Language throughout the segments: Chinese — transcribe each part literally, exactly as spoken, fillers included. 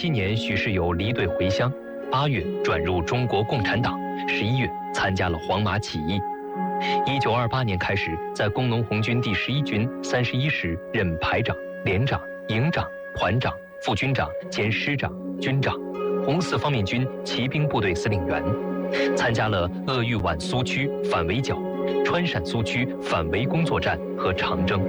七年，许世友离队回乡，八月转入中国共产党，十一月参加了黄麻起义。一九二八年开始，在工农红军第十一军三十一师任排长、连长、营长、团长、副军长兼师长、军长，红四方面军骑兵部队司令员，参加了鄂豫皖苏区反围剿、川陕苏区反围攻作战和长征。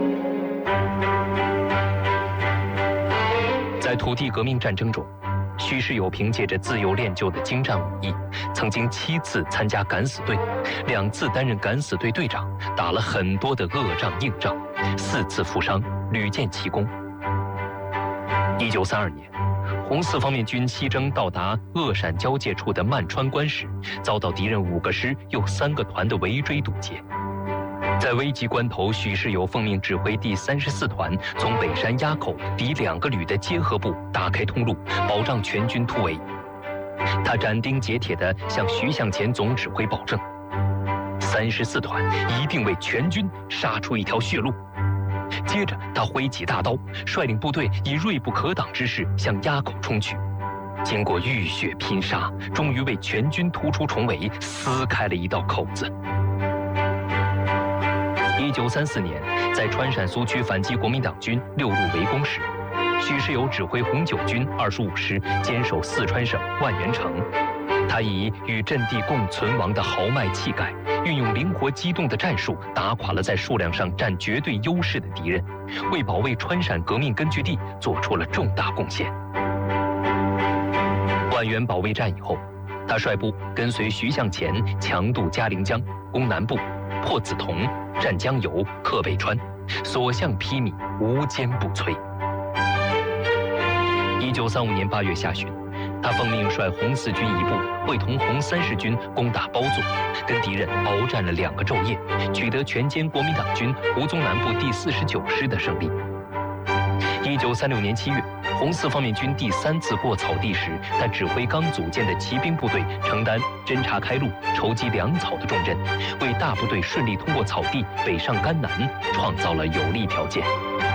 在土地革命战争中，许世友凭借着自幼练就的精湛武艺，曾经七次参加敢死队，两次担任敢死队队长，打了很多的恶仗硬仗，四次负伤，屡建奇功。一九三二年，红四方面军西征到达鄂陕交界处的曼川关时，遭到敌人五个师又三个团的围追堵截。在危急关头，许世友奉命指挥第三十四团从北山垭口敌两个旅的结合部打开通路，保障全军突围。他斩钉截铁地向徐向前总指挥保证，三十四团一定为全军杀出一条血路。接着他挥起大刀，率领部队以锐不可挡之势向垭口冲去。经过浴血拼杀，终于为全军突出重围撕开了一道口子。一九三四年，在川陕苏区反击国民党军六路围攻时，许世友指挥红九军二十五师坚守四川省万源城。他以与阵地共存亡的豪迈气概，运用灵活机动的战术，打垮了在数量上占绝对优势的敌人，为保卫川陕革命根据地做出了重大贡献。万源保卫战以后，他率部跟随徐向前强渡嘉陵江，攻南部，破梓潼，占江油，克北川，所向披靡，无坚不摧。一九三五年八月下旬，他奉命率红四军一部会同红三十军攻打包座，跟敌人鏖战了两个昼夜，取得全歼国民党军胡宗南部第四十九师的胜利。一九三六年七月，红四方面军第三次过草地时，他指挥刚组建的骑兵部队承担侦察开路、筹集粮草的重任，为大部队顺利通过草地北上甘南创造了有利条件。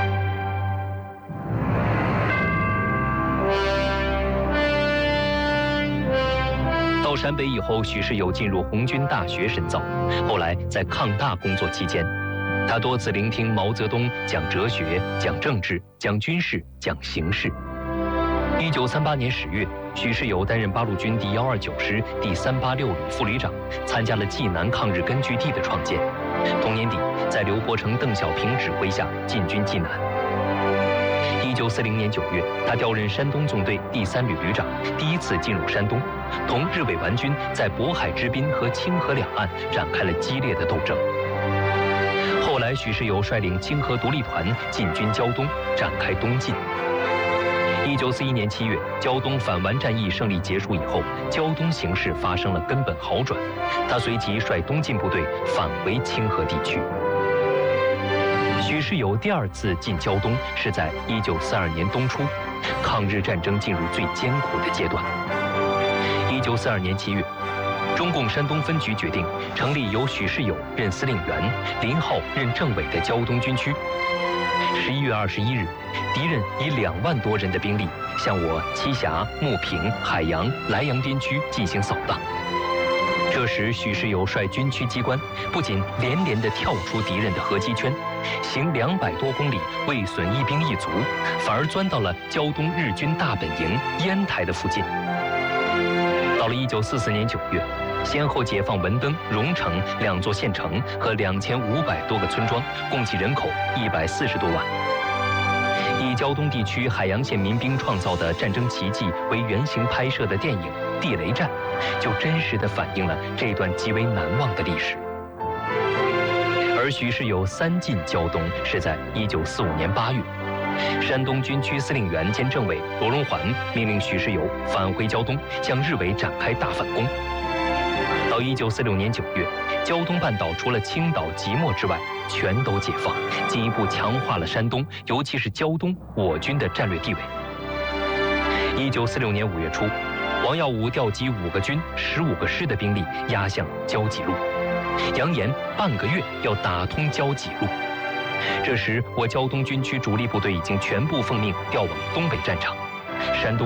到陕北以后，许世友进入红军大学深造，后来在抗大工作期间，他多次聆听毛泽东讲哲学、讲政治、讲军事、讲形势。一九三八年十月，许世友担任八路军第一二九师第三八六旅副旅长，参加了济南抗日根据地的创建。同年底，在刘伯承、邓小平指挥下进军济南。一九四零年九月，他调任山东纵队第三旅旅长，第一次进入山东，同日伪顽军在渤海之滨和清河两岸展开了激烈的斗争。后来，许世友率领清河独立团进军胶东，展开东进。一九四一年七月，胶东反顽战役胜利结束以后，胶东形势发生了根本好转，他随即率东进部队返回清河地区。许世友第二次进胶东是在一九四二年冬初，抗日战争进入最艰苦的阶段。一九四二年七月，中共山东分局决定成立由许世友任司令员、林浩任政委的胶东军区。十一月二十一日，敌人以两万多人的兵力向我栖霞、牟平、海洋、莱阳边区进行扫荡。这时，许世友率军区机关不仅连连地跳出敌人的合击圈，行两百多公里未损一兵一卒，反而钻到了胶东日军大本营烟台的附近。到了一九四四年九月，先后解放文登、荣城两座县城和两千五百多个村庄，共计人口一百四十多万。以胶东地区海洋县民兵创造的战争奇迹为原型拍摄的电影《地雷战》，就真实地反映了这段极为难忘的历史。而许世友三进胶东是在一九四五年八月，山东军区司令员兼政委罗荣桓命令许世友返回胶东，向日伪展开大反攻。到一九四六年九月，胶东半岛除了青岛、即墨之外，全都解放，进一步强化了山东，尤其是胶东我军的战略地位。一九四六年五月初，王耀武调集五个军、十五个师的兵力压向胶济路，扬言半个月要打通胶济路。这时，我胶东军区主力部队已经全部奉命调往东北战场，山东